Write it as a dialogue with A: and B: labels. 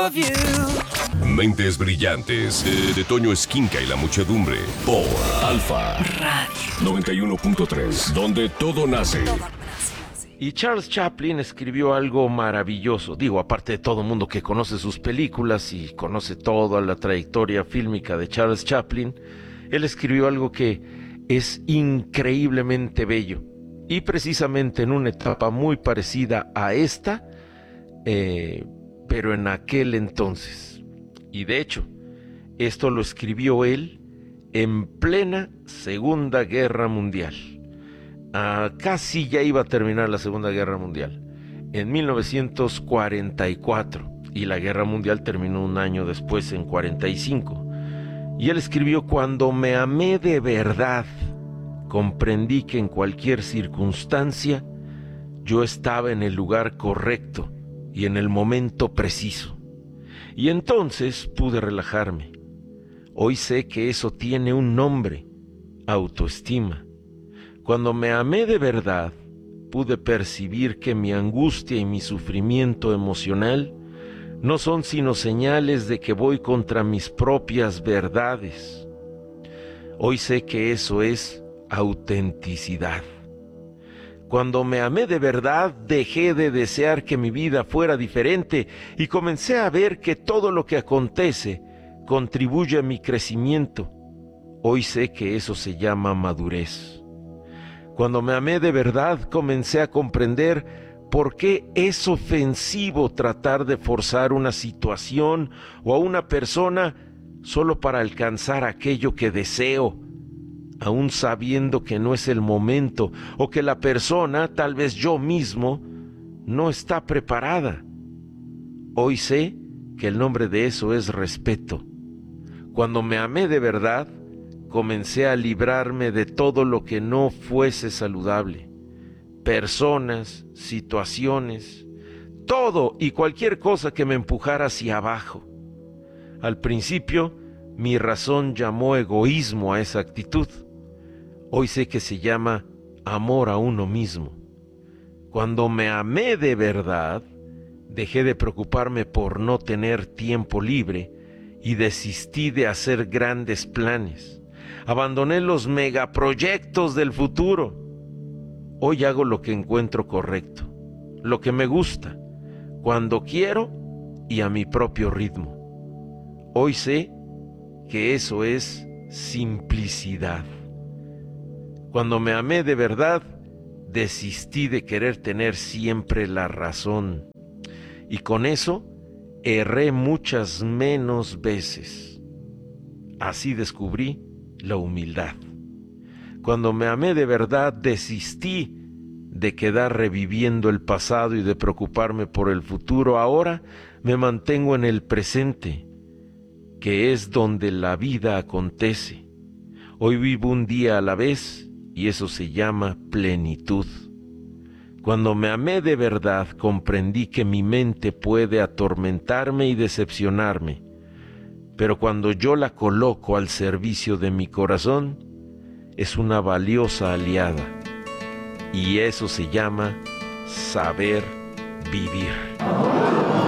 A: of you.
B: Mentes brillantes de Toño Esquinca y la muchedumbre por Alfa
A: Radio
B: 91.3, donde todo nace.
C: Y Charles Chaplin escribió algo maravilloso. Digo, aparte de todo el mundo que conoce sus películas y conoce toda la trayectoria fílmica de Charles Chaplin, él escribió algo que es increíblemente bello. Y precisamente en una etapa muy parecida a esta, pero en aquel entonces. Y de hecho, esto lo escribió él en plena Segunda Guerra Mundial. Casi ya iba a terminar la Segunda Guerra Mundial, en 1944, y la Guerra Mundial terminó un año después, en 45. Y él escribió: cuando me amé de verdad, comprendí que en cualquier circunstancia yo estaba en el lugar correcto y en el momento preciso. Y entonces pude relajarme. Hoy sé que eso tiene un nombre: autoestima. Cuando me amé de verdad, pude percibir que mi angustia y mi sufrimiento emocional no son sino señales de que voy contra mis propias verdades. Hoy sé que eso es autenticidad. Cuando me amé de verdad, dejé de desear que mi vida fuera diferente y comencé a ver que todo lo que acontece contribuye a mi crecimiento. Hoy sé que eso se llama madurez. Cuando me amé de verdad, comencé a comprender por qué es ofensivo tratar de forzar una situación o a una persona solo para alcanzar aquello que deseo, aún sabiendo que no es el momento o que la persona, tal vez yo mismo, no está preparada. Hoy sé que el nombre de eso es respeto. Cuando me amé de verdad, comencé a librarme de todo lo que no fuese saludable. Personas, situaciones, todo y cualquier cosa que me empujara hacia abajo. Al principio, mi razón llamó egoísmo a esa actitud. Hoy sé que se llama amor a uno mismo. Cuando me amé de verdad, dejé de preocuparme por no tener tiempo libre y desistí de hacer grandes planes. Abandoné los megaproyectos del futuro. Hoy hago lo que encuentro correcto, lo que me gusta, cuando quiero y a mi propio ritmo. Hoy sé que eso es simplicidad. Cuando me amé de verdad, desistí de querer tener siempre la razón. Y con eso, erré muchas menos veces. Así descubrí la humildad. Cuando me amé de verdad, desistí de quedar reviviendo el pasado y de preocuparme por el futuro. Ahora me mantengo en el presente, que es donde la vida acontece. Hoy vivo un día a la vez y eso se llama plenitud. Cuando me amé de verdad, comprendí que mi mente puede atormentarme y decepcionarme, pero cuando yo la coloco al servicio de mi corazón, es una valiosa aliada. Y eso se llama saber vivir.